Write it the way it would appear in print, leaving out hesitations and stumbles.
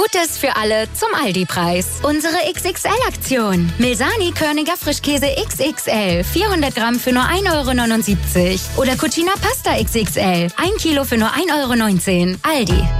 Gutes für alle zum Aldi-Preis. Unsere XXL-Aktion. Milsani Körniger Frischkäse XXL. 400 Gramm für nur 1,79 € Oder Cucina Pasta XXL. 1 Kilo für nur 1,19 € Aldi.